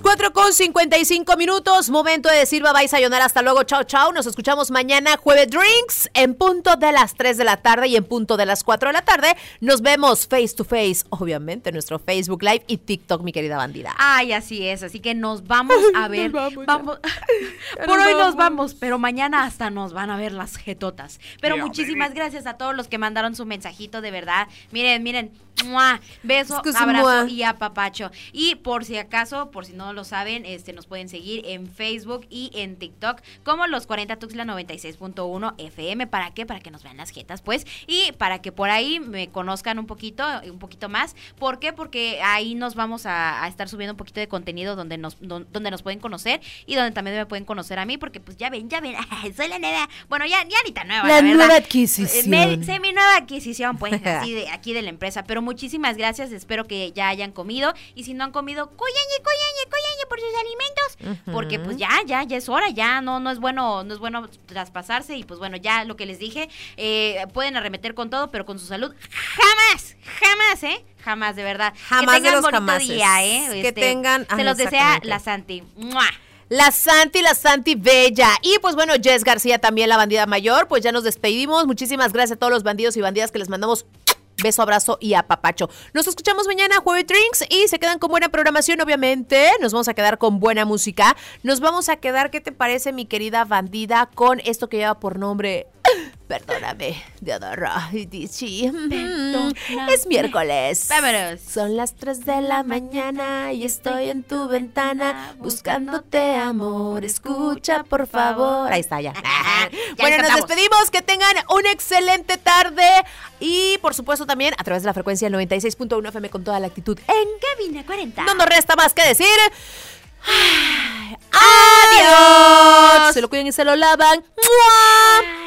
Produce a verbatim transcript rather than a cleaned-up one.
cuatro con cincuenta y cinco minutos, momento de decir bye bye, sayonara, hasta luego, chao, chao. Nos escuchamos mañana, Jueves Drinks, en punto de las tres de la tarde y en punto de las cuatro de la tarde. Nos vemos face to face, obviamente, en nuestro Facebook Live y TikTok, mi querida bandida. Ay, así es, así que nos vamos a ver. Nos vamos, vamos. Por hoy nos vamos, pero mañana hasta nos van a ver las jetotas. Pero yeah, muchísimas baby. gracias a todos los que mandaron su mensajito, de verdad. Miren, miren. ¡Mua! Beso, abrazo y apapacho. Y por si acaso, por si no lo saben, este nos pueden seguir en Facebook y en TikTok como Los cuarenta Tuxtla noventa y seis punto uno F M. ¿Para qué? Para que nos vean las jetas, pues, y para que por ahí me conozcan un poquito, un poquito más. ¿Por qué? Porque ahí nos vamos a, a estar subiendo un poquito de contenido donde nos don, donde nos pueden conocer y donde también me pueden conocer a mí, porque pues ya ven, ya ven, soy la nueva, bueno, ya, ya ni tan nueva, la, la nueva verdad. adquisición. Me, sé mi nueva adquisición, pues, así de aquí de la empresa, pero muchísimas gracias, espero que ya hayan comido y si no han comido, cóyañe, cóyañe, cóyañe por sus alimentos, uh-huh. porque pues ya, ya, ya es hora, ya no, no es bueno, no es bueno traspasarse y pues bueno, ya lo que les dije, eh, pueden arremeter con todo, pero con su salud, jamás, jamás, ¿eh? Jamás, de verdad. Jamás que tengan de los bonito jamases. día, ¿eh? Que este, tengan, se los desea la Santi. ¡Mua! La Santi, la Santi Bella. Y pues bueno, Jess García también, la bandida mayor. Pues ya nos despedimos. Muchísimas gracias a todos los bandidos y bandidas que les mandamos beso, abrazo y apapacho. Nos escuchamos mañana, Jueves Drinks, y se quedan con buena programación, obviamente. Nos vamos a quedar con buena música. Nos vamos a quedar, ¿qué te parece, mi querida bandida? Con esto que lleva por nombre... Perdóname, Deodora y Dichi. Es miércoles. Vámonos. Son las tres de la mañana y estoy en tu ventana buscándote, amor. Escucha, por favor. Ahí está, ya. ya bueno, nos despedimos. Que tengan una excelente tarde. Y, por supuesto, también a través de la frecuencia noventa y seis punto uno F M con toda la actitud. En Cabina cuarenta. No nos resta más que decir... ¡Adiós! Se lo cuidan y se lo lavan. ¡Mua!